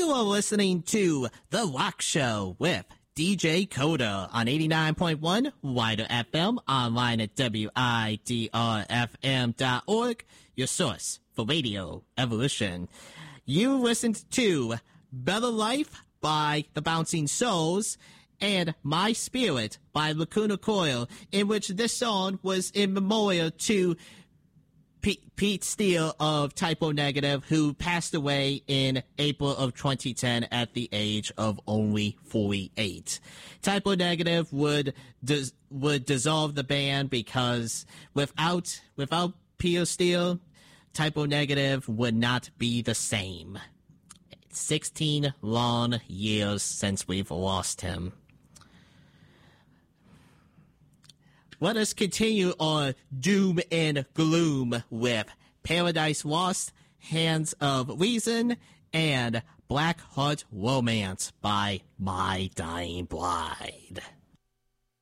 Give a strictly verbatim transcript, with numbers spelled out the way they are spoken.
You are listening to The Rock Show with D J Coda on eighty-nine point one Wider F M, online at W I D R F M dot org, your source for radio evolution. You listened to Better Life by The Bouncing Souls and My Spirit by Lacuna Coil, in which this song was in memorial to Pete, Pete Steele of Typo Negative, who passed away in April of twenty ten at the age of only forty-eight. Typo Negative would dis- would dissolve the band because without without Peter Steele, Typo Negative would not be the same. sixteen long years since we've lost him. Let us continue on Doom and Gloom with Paradise Lost, Hands of Reason, and Black Heart Romance by My Dying Bride.